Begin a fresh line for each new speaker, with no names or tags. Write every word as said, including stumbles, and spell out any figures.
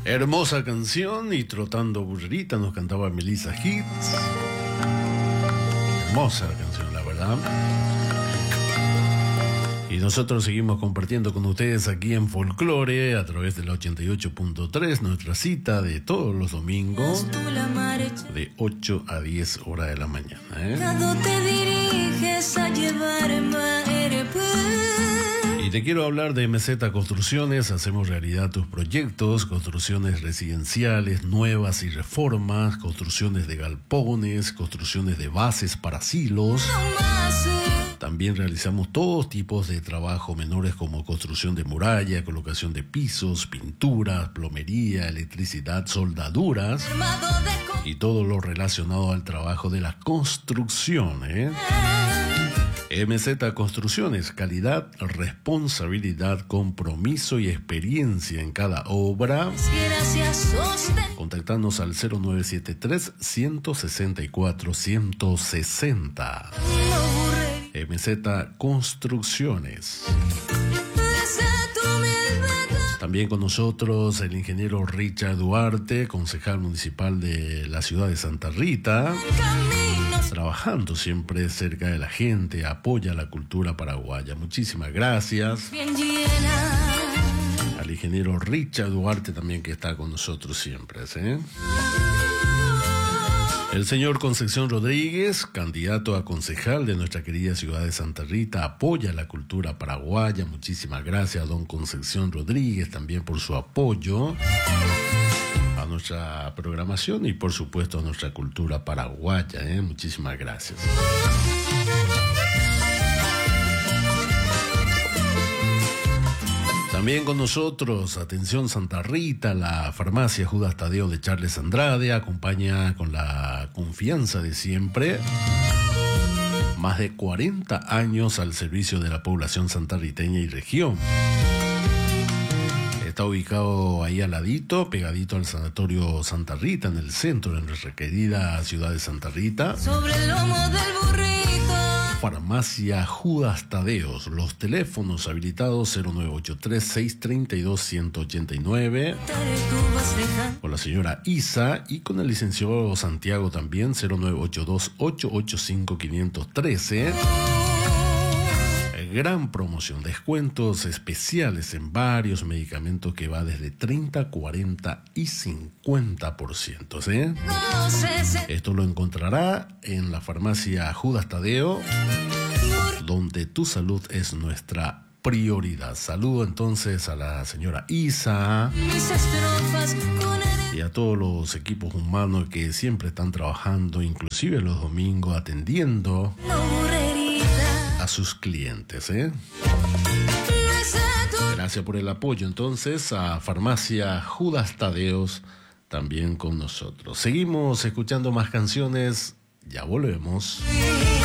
Hermosa canción, y Trotando Burrerita nos cantaba Melissa Hits. Hermosa la canción, la verdad. Y nosotros seguimos compartiendo con ustedes aquí en Folclore a través de la ochenta y ocho punto tres, nuestra cita de todos los domingos de ocho a diez horas de la mañana, ¿eh?
Te diriges a llevarme.
Y te quiero hablar de M Z Construcciones. Hacemos realidad tus proyectos: construcciones residenciales, nuevas y reformas, construcciones de galpones, construcciones de bases para silos. También realizamos todos tipos de trabajo menores como construcción de muralla, colocación de pisos, pinturas, plomería, electricidad, soldaduras y todo lo relacionado al trabajo de la construcción, ¿eh? M Z Construcciones, calidad, responsabilidad, compromiso y experiencia en cada obra. Contactanos al cero nueve siete tres, uno seis cuatro, uno seis cero. M Z Construcciones. También con nosotros el ingeniero Richard Duarte, concejal municipal de la ciudad de Santa Rita, trabajando siempre cerca de la gente, apoya la cultura paraguaya. Muchísimas gracias al ingeniero Richard Duarte también, que está con nosotros siempre, ¿eh? El señor Concepción Rodríguez, candidato a concejal de nuestra querida ciudad de Santa Rita, apoya la cultura paraguaya. Muchísimas gracias a don Concepción Rodríguez también por su apoyo a nuestra programación y por supuesto a nuestra cultura paraguaya, ¿eh? Muchísimas gracias. También con nosotros, atención Santa Rita, la farmacia Judas Tadeo de Charles Andrade acompaña con la confianza de siempre. Más de cuarenta años al servicio de la población santarriteña y región. Está ubicado ahí al ladito, pegadito al Sanatorio Santa Rita, en el centro de nuestra querida ciudad de Santa Rita.
Sobre el lomo del burrito.
Farmacia Judas Tadeos. Los teléfonos habilitados cero nueve ocho tres, seis tres dos, uno ocho nueve. Con la señora Isa y con el licenciado Santiago también cero nueve ocho dos, ocho ocho cinco, cinco uno tres. Gran promoción, descuentos especiales en varios medicamentos que va desde treinta, cuarenta y cincuenta por ciento, ¿eh? Esto lo encontrará en la farmacia Judas Tadeo, donde tu salud es nuestra prioridad. Saludo entonces a la señora Isa y a todos los equipos humanos que siempre están trabajando, inclusive los domingos, atendiendo a sus clientes, ¿eh? Gracias por el apoyo entonces a Farmacia Judas Tadeos también con nosotros. Seguimos escuchando más canciones, ya volvemos.